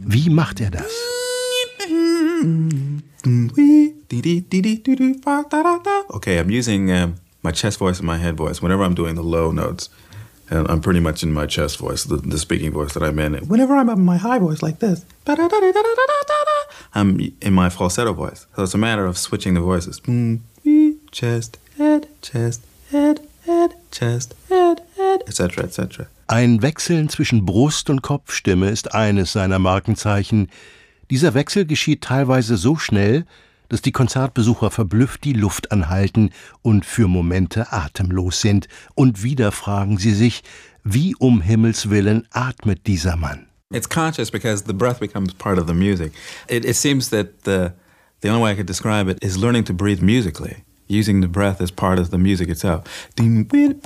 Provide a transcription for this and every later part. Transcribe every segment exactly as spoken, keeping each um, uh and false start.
Wie macht er das? Okay, I'm using um, my chest voice and my head voice whenever I'm doing the low notes. And I'm pretty much in my chest voice, the, the speaking voice that I'm in. Whenever I'm in my high voice like this, I'm in my falsetto voice. So it's a matter of switching the voices. Chest, head, chest, head, head, chest, head, head, et cetera, et cetera. Ein Wechseln zwischen Brust- und Kopfstimme ist eines seiner Markenzeichen. Dieser Wechsel geschieht teilweise so schnell, dass die Konzertbesucher verblüfft die Luft anhalten und für Momente atemlos sind. Und wieder fragen sie sich, wie um Himmels Willen atmet dieser Mann? It's conscious because the breath becomes part of the music. It, it seems that the, the only way I could describe it is learning to breathe musically, using the breath as part of the music itself. One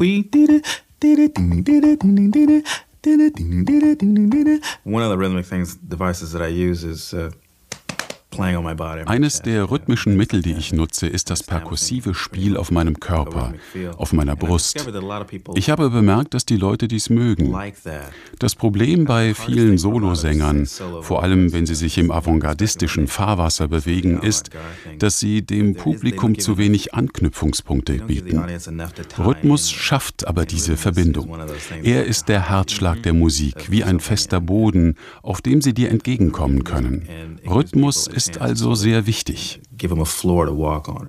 of the rhythmic things, devices that I use is uh, Eines der rhythmischen Mittel, die ich nutze, ist das perkussive Spiel auf meinem Körper, auf meiner Brust. Ich habe bemerkt, dass die Leute dies mögen. Das Problem bei vielen Solosängern, vor allem wenn sie sich im avantgardistischen Fahrwasser bewegen, ist, dass sie dem Publikum zu wenig Anknüpfungspunkte bieten. Rhythmus schafft aber diese Verbindung. Er ist der Herzschlag der Musik, wie ein fester Boden, auf dem sie dir entgegenkommen können. Rhythmus ist ist also sehr wichtig. Give him a floor to walk on.